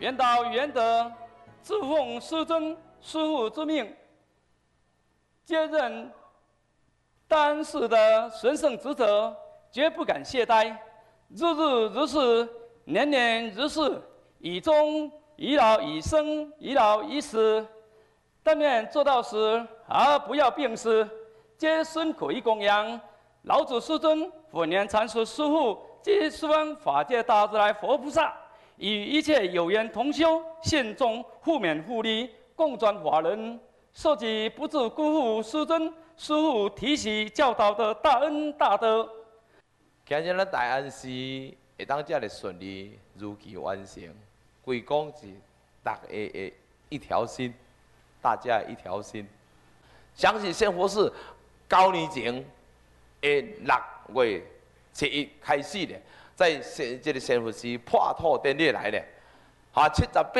愿道元德，自奉师尊师父之命，接任当世的神圣职责，绝不敢懈怠，日日如是，年年如是，以终以老以生，以老以死。但愿做到时而不要病死，皆孙可以供养。老子师尊、本年禅师师父及十方法界大如来佛菩萨，与一切有缘同修信众互勉互利，共转法轮，受己不自辜负师尊师父提携教导的大恩大德。 今日咱大安寺会当这样顺利如期完成，归功是大家的一条心，大家的一条心。相信仙佛寺9年前的6月7日开始咧，在这个仙佛寺破土典礼来咧，78